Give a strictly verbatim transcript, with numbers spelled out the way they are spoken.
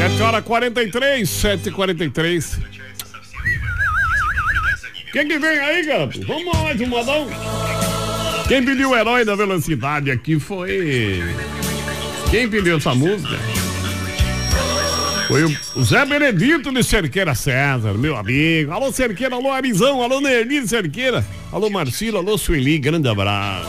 sete horas e quarenta e três, sete e quarenta e três. Quem que vem aí, garoto? Vamos lá, de um modão. Quem pediu o Herói da Velocidade aqui foi... Quem pediu essa música? Foi o Zé Benedito de Cerqueira César, meu amigo. Alô, Cerqueira, alô, Arizão, alô, Nerli de Cerqueira. Alô, Marcilo, alô, Sueli, grande abraço.